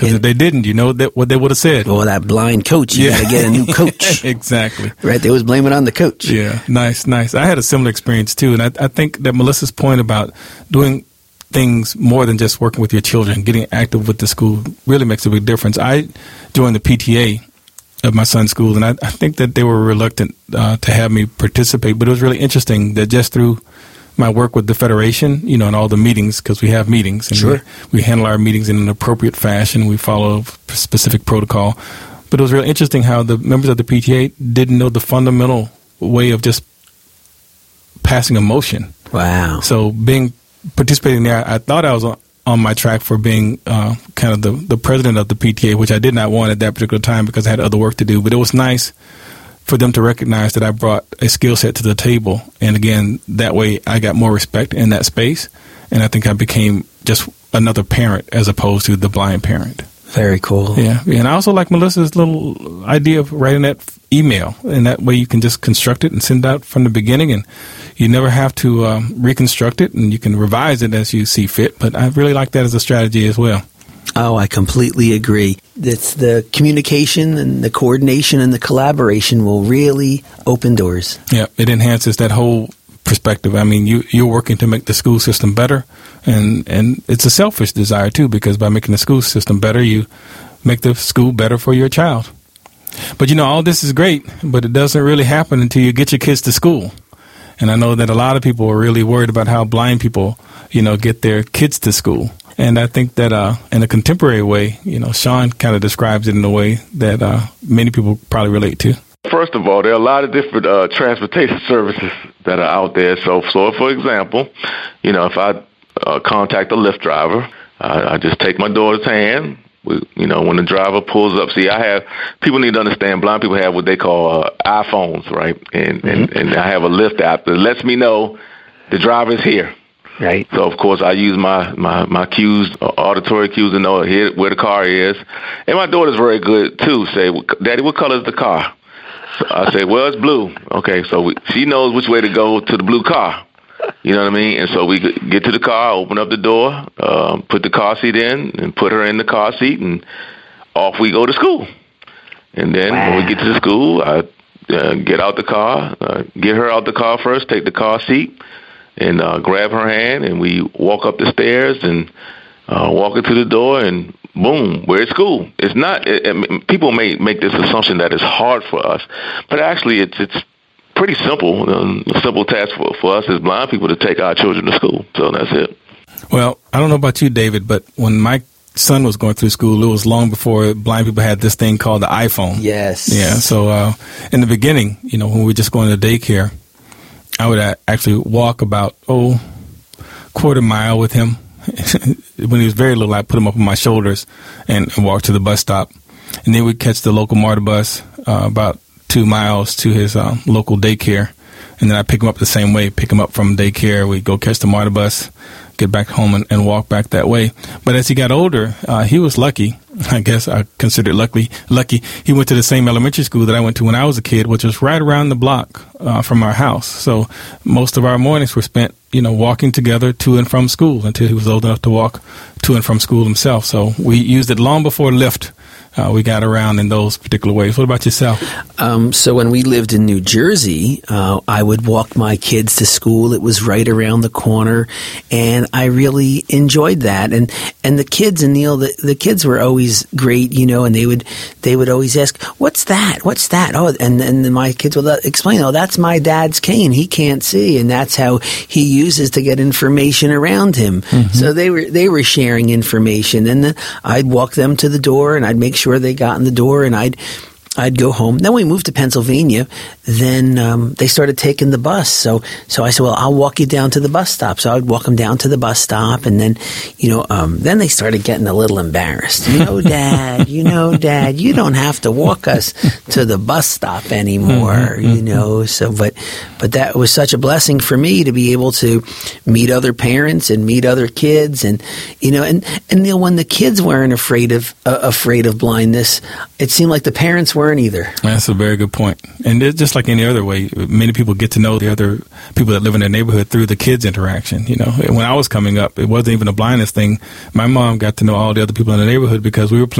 Because if they didn't, you know what they would have said. Well, that blind coach, you got to get a new coach. Exactly. Right? They always blame it on the coach. Yeah, nice. I had a similar experience, too. And I think that Melissa's point about doing things more than just working with your children, getting active with the school really makes a big difference. I joined the PTA of my son's school, and I think that they were reluctant to have me participate. But it was really interesting that just through my work with the Federation, you know, and all the meetings, because we have meetings, and sure, we handle our meetings in an appropriate fashion. We follow a specific protocol. But it was really interesting how the members of the PTA didn't know the fundamental way of just passing a motion. Wow. So participating there, I thought I was on my track for being kind of the president of the PTA, which I did not want at that particular time because I had other work to do. But it was nice for them to recognize that I brought a skill set to the table. And again, that way I got more respect in that space. And I think I became just another parent as opposed to the blind parent. Very cool. Yeah. And I also like Melissa's little idea of writing that email. And that way you can just construct it and send it out from the beginning. And you never have to reconstruct it. And you can revise it as you see fit. But I really like that as a strategy as well. Oh, I completely agree. It's the communication and the coordination and the collaboration will really open doors. Yeah, it enhances that whole perspective. I mean, you're working to make the school system better, and it's a selfish desire, too, because by making the school system better, you make the school better for your child. But, you know, all this is great, but it doesn't really happen until you get your kids to school. And I know that a lot of people are really worried about how blind people, you know, get their kids to school. And I think that in a contemporary way, you know, Sean kind of describes it in a way that many people probably relate to. First of all, there are a lot of different transportation services that are out there. So for example, you know, if I contact a Lyft driver, I just take my daughter's hand. You know, when the driver pulls up, people need to understand, blind people have what they call iPhones, right? And I have a Lyft app that lets me know the driver is here. Right. So, of course, I use my cues, auditory cues to know where the car is. And my daughter's very good, too. Say, Daddy, what color is the car? So I say, well, it's blue. Okay, so she knows which way to go to the blue car. You know what I mean? And so we get to the car, open up the door, put the car seat in, and put her in the car seat, and off we go to school. And then when we get to the school, I get out the car, get her out the car first, take the car seat, and grab her hand, and we walk up the stairs and walk into the door, and boom, we're at school. It's not. People may make this assumption that it's hard for us, but actually, it's pretty simple. A simple task for us as blind people to take our children to school. So that's it. Well, I don't know about you, David, but when my son was going through school, it was long before blind people had this thing called the iPhone. Yes. Yeah. So in the beginning, you know, when we were just going to daycare, I would actually walk about, quarter mile with him. When he was very little, I'd put him up on my shoulders and walk to the bus stop. And then we'd catch the local MARTA bus about 2 miles to his local daycare. And then I'd pick him up the same way, pick him up from daycare. We'd go catch the MARTA bus, get back home and walk back that way. But as he got older, he was lucky. I guess I considered lucky. He went to the same elementary school that I went to when I was a kid, which was right around the block from our house. So most of our mornings were spent, you know, walking together to and from school until he was old enough to walk to and from school himself. So we used it long before Lyft. We got around in those particular ways. What about yourself? So when we lived in New Jersey, I would walk my kids to school. It was right around the corner, and I really enjoyed that. And the kids, and Neil, the kids were always great, you know, and they would always ask, "What's that? What's that?" Oh, and then my kids would explain, "Oh, that's my dad's cane. He can't see, and that's how he uses to get information around him." Mm-hmm. So they were sharing information, and then I'd walk them to the door, and I'd make sure they got in the door, and I'd go home. Then we moved to Pennsylvania. Then they started taking the bus. So I said, well, I'll walk you down to the bus stop. So I would walk them down to the bus stop. And then, then they started getting a little embarrassed. Dad, you don't have to walk us to the bus stop anymore, So, but that was such a blessing for me to be able to meet other parents and meet other kids. And Neil, when the kids weren't afraid of blindness, it seemed like the parents weren't weren't either. That's a very good point. And it's just like any other way, many people get to know the other people that live in their neighborhood through the kids' interaction. You know, when I was coming up, it wasn't even a blindness thing. My mom got to know all the other people in the neighborhood because we were playing